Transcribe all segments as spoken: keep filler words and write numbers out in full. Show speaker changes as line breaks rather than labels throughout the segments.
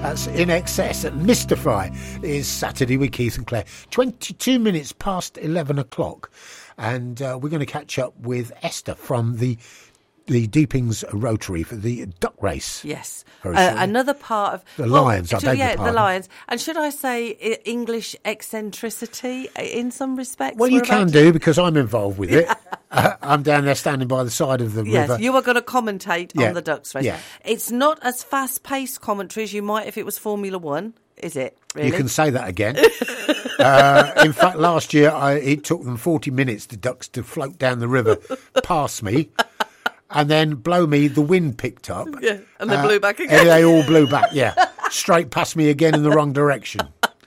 That's In Excess at Mystify. It is Saturday with Keith and Claire. twenty-two minutes past eleven o'clock. And uh, we're going to catch up with Esther from the the Deepings Rotary for the duck race.
Yes. Uh, another part of...
The Lions,
well,
I beg
Yeah,
your pardon.
the Lions. And should I say English eccentricity in some respects?
Well, you can do, because I'm involved with it. uh, I'm down there standing by the side of the
yes,
river.
You are going to commentate
yeah.
on the ducks race.
Yeah.
It's not as fast-paced commentary as you might if it was Formula One, is it? Really?
You can say that again. uh, in fact, last year, I, it took them forty minutes, the ducks, to float down the river past me. And then, blow me, the wind picked up.
Yeah, and they
uh,
blew back again.
And they all blew back, yeah. Straight past me again in the wrong direction.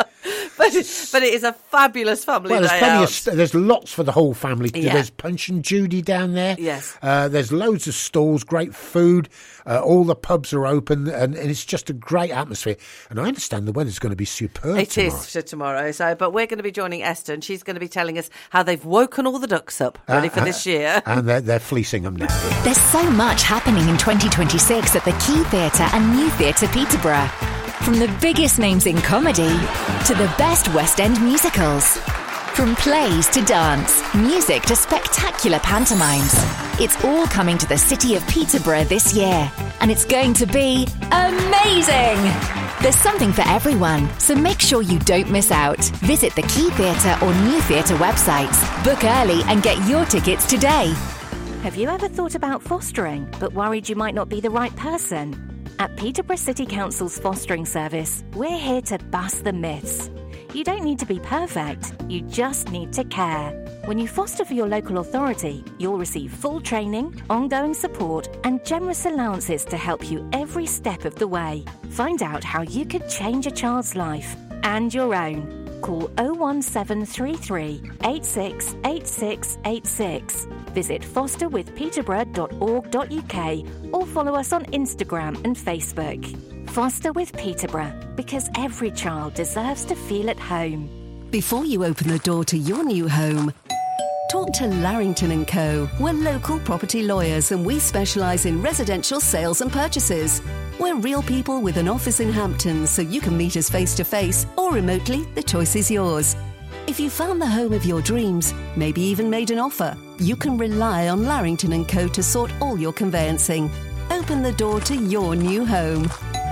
But, but it is a fabulous family
well, there's
day
plenty
out.
of st- there's lots for the whole family to do.
Yeah.
There's Punch and Judy down there.
Yes.
Uh, there's loads of stalls, great food. Uh, all the pubs are open, and, and it's just a great atmosphere. And I understand the weather's going to be superb
It
tomorrow.
is for tomorrow. So, but we're going to be joining Esther, and she's going to be telling us how they've woken all the ducks up, ready
Uh,
for
uh,
this year.
And they're, they're fleecing them now.
There's so much happening in twenty twenty-six at the Key Theatre and New Theatre Peterborough. From the biggest names in comedy to the best West End musicals. From plays to dance, music to spectacular pantomimes. It's all coming to the city of Peterborough this year. And it's going to be amazing! There's something for everyone, so make sure you don't miss out. Visit the Key Theatre or New Theatre websites. Book early and get your tickets today.
Have you ever thought about fostering, but worried you might not be the right person? At Peterborough City Council's fostering service, we're here to bust the myths. You don't need to be perfect, you just need to care. When you foster for your local authority, you'll receive full training, ongoing support, and generous allowances to help you every step of the way. Find out how you could change a child's life and your own. Call oh one seven three three, eight six eight six eight six. Visit foster with peterborough dot org dot U K or follow us on Instagram and Facebook. Foster with Peterborough, because every child deserves to feel at home.
Before you open the door to your new home, talk to Larrington and Co. We're local property lawyers and we specialise in residential sales and purchases. We're real people with an office in Hampton, so you can meet us face-to-face or remotely, the choice is yours. If you found the home of your dreams, maybe even made an offer, you can rely on Larrington and Co. to sort all your conveyancing. Open the door to your new home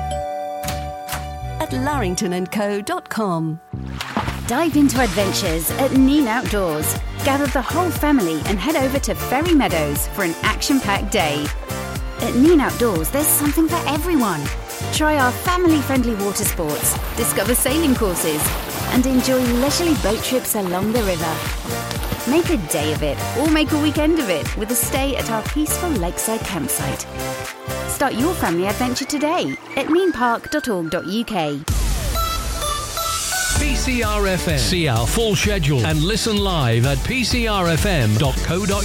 at larrington and co dot com.
Dive into adventures at Neen Outdoors. Gather the whole family and head over to Ferry Meadows for an action-packed day. At Neen Outdoors, there's something for everyone. Try our family-friendly water sports, discover sailing courses, and enjoy leisurely boat trips along the river. Make a day of it, or make a weekend of it, with a stay at our peaceful lakeside campsite. Start your family adventure today at neen park dot org dot U K.
P C R F M. See our full schedule and listen live at p c r f m dot co dot